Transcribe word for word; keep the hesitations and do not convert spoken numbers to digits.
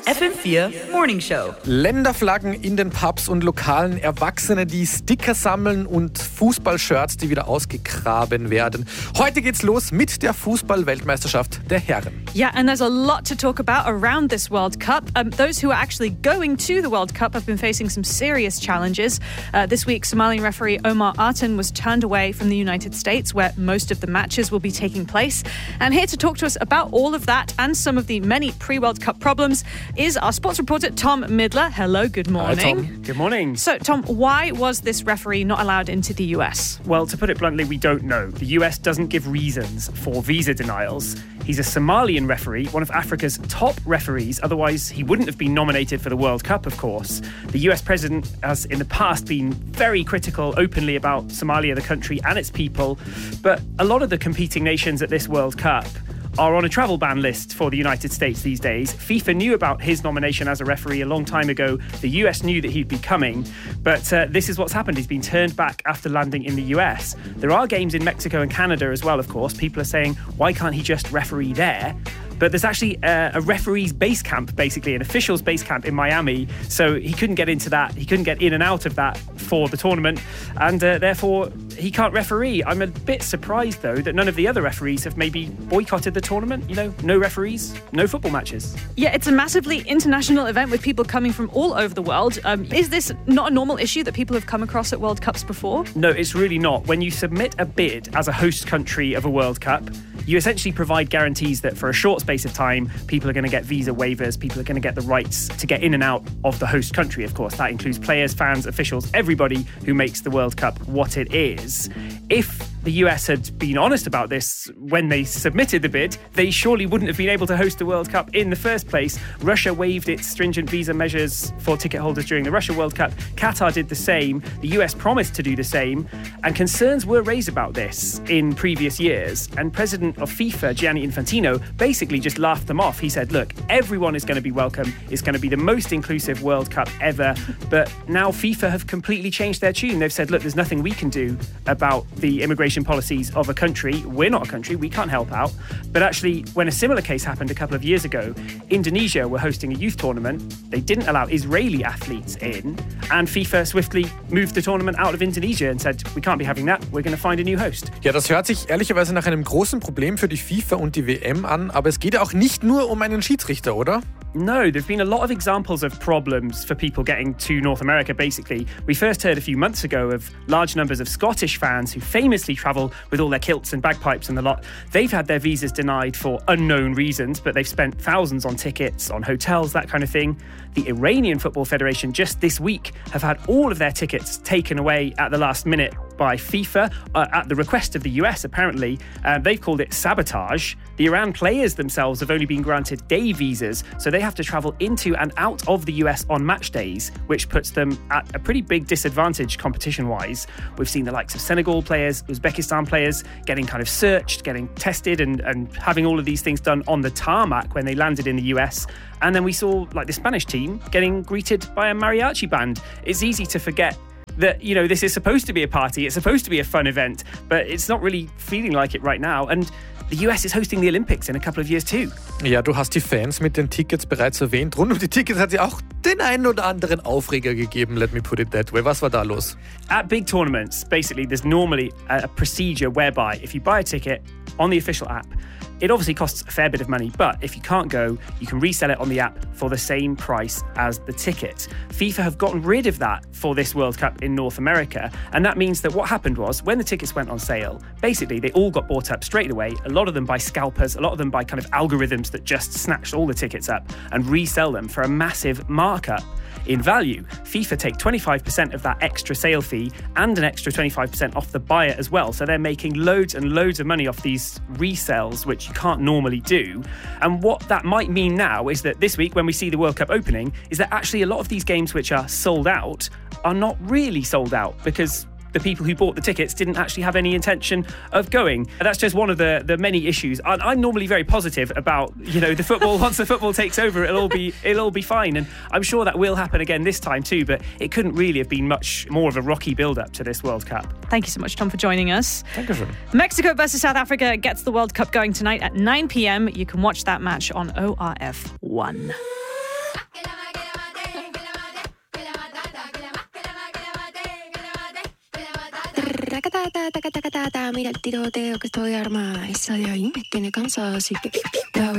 F M vier Morning Show. Länderflaggen in den Pubs und Lokalen, Erwachsene, die Sticker sammeln und Fußballshirts, die wieder ausgegraben werden. Heute geht's los mit der Fußball-Weltmeisterschaft der Herren. Yeah, and there's a lot to talk about around this World Cup. Um, those who are actually going to the World Cup have been facing some serious challenges. Uh, this week, Somalian referee Omar Artan was turned away from the United States, where most of the matches will be taking place. And here to talk to us about all of that and some of the many pre-World Cup problems is our sports reporter Tom Midler. Hello, good morning. Hi, Tom. Good morning. So, Tom, why was this referee not allowed into the U S? Well, to put it bluntly, we don't know. The U S doesn't give reasons for visa denials. He's a Somalian referee, one of Africa's top referees. Otherwise, he wouldn't have been nominated for the World Cup, of course. The U S president has in the past been very critical openly about Somalia, the country, and its people. But a lot of the competing nations at this World Cup are on a travel ban list for the United States these days. FIFA knew about his nomination as a referee a long time ago. The U S knew that he'd be coming. But uh, this is what's happened. He's been turned back after landing in the U S. There are games in Mexico and Canada as well, of course. People are saying, why can't he just referee there? But there's actually a, a referee's base camp, basically, an official's base camp in Miami. So he couldn't get into that. He couldn't get in and out of that for the tournament. And uh, therefore, he can't referee. I'm a bit surprised, though, that none of the other referees have maybe boycotted the tournament. You know, no referees, no football matches. Yeah, it's a massively international event with people coming from all over the world. Um, is this not a normal issue that people have come across at World Cups before? No, it's really not. When you submit a bid as a host country of a World Cup, you essentially provide guarantees that for a short space of time, people are going to get visa waivers, people are going to get the rights to get in and out of the host country, of course. That includes players, fans, officials, everybody who makes the World Cup what it is. If the U S had been honest about this when they submitted the bid, they surely wouldn't have been able to host the World Cup in the first place. Russia waived its stringent visa measures for ticket holders during the Russia World Cup. Qatar did the same. The U S promised to do the same. And concerns were raised about this in previous years. And President of FIFA, Gianni Infantino, basically just laughed them off. He said, look, everyone is going to be welcome. It's going to be the most inclusive World Cup ever. But now FIFA have completely changed their tune. They've said, look, there's nothing we can do about the immigration policies of a country. We're not a country, we can't help out. But actually, when a similar case happened a couple of years ago, Indonesia were hosting a youth tournament. They didn't allow Israeli athletes in, and FIFA swiftly moved the tournament out of Indonesia and said, we can't be having that, we're going to find a new host. Ja, das hört sich ehrlicherweise nach einem großen Problem für die FIFA und die W M an, aber es geht ja auch nicht nur um einen Schiedsrichter, oder? No, there've been a lot of examples of problems for people getting to North America, basically. We first heard a few months ago of large numbers of Scottish fans who famously travel with all their kilts and bagpipes and the lot. They've had their visas denied for unknown reasons, but they've spent thousands on tickets, on hotels, that kind of thing. The Iranian Football Federation just this week have had all of their tickets taken away at the last minute by FIFA uh, at the request of the U S, apparently. Uh, they've called it sabotage. The Iran players themselves have only been granted day visas, so they have to travel into and out of the U S on match days, which puts them at a pretty big disadvantage competition-wise. We've seen the likes of Senegal players, Uzbekistan players getting kind of searched, getting tested and, and having all of these things done on the tarmac when they landed in the U S. And then we saw like the Spanish team getting greeted by a mariachi band. It's easy to forget that, you know, this is supposed to be a party, it's supposed to be a fun event, but it's not really feeling like it right now. And the U S is hosting the Olympics in a couple of years too. Ja, du hast die Fans mit den Tickets bereits erwähnt. Rund um die Tickets hat sie auch den einen oder anderen Aufreger gegeben, let me put it that way. Was war da los? At big tournaments, basically, there's normally a procedure whereby if you buy a ticket on the official app, it obviously costs a fair bit of money, but if you can't go, you can resell it on the app for the same price as the ticket. FIFA have gotten rid of that for this World Cup in North America, and that means that what happened was, when the tickets went on sale, basically they all got bought up straight away, a lot of them by scalpers, a lot of them by kind of algorithms that just snatched all the tickets up and resell them for a massive markup in value. FIFA take twenty-five percent of that extra sale fee and an extra twenty-five percent off the buyer as well. So they're making loads and loads of money off these resells, which you can't normally do. And what that might mean now is that this week, when we see the World Cup opening, is that actually a lot of these games which are sold out are not really sold out because the people who bought the tickets didn't actually have any intention of going. That's just one of the, the many issues. I'm, I'm normally very positive about, you know, the football. Once the football takes over, it'll all be it'll all be fine. And I'm sure that will happen again this time too, but it couldn't really have been much more of a rocky build-up to this World Cup. Thank you so much, Tom, for joining us. Thank you. Mexico versus South Africa gets the World Cup going tonight at nine p.m. You can watch that match on O R F one. Racatata, tacatacatata, mira el tirote que estoy armada. Esa de ahí me tiene cansada, así que...